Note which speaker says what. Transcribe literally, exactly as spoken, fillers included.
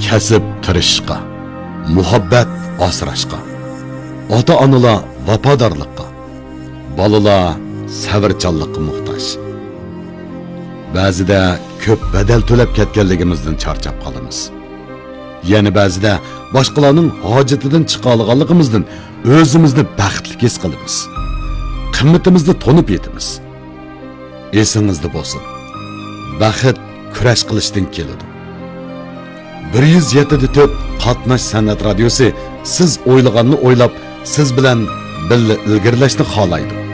Speaker 1: kasb tirishishga, muhabbat asrashga, ota-onalar vafodorlikqa, bolalar sabrchanlikqa muhtoj. Ba'zida ko'p badal to'lab ketganligimizdan charchab qolamiz. Yana ba'zida boshqalarning hojatidan chiqa olganligimizdan o'zimizni baxtli his qilamiz. Qimmatimizni tonib yetamiz. Esingizda bo'lsin. Baxt kurash qilishdan keladi. bir yuz yetti nuqta to'rt Qatnash san'at radiosi siz o'ylaganni o'ylab, siz bilan birga ilgirlashni xohlaydi.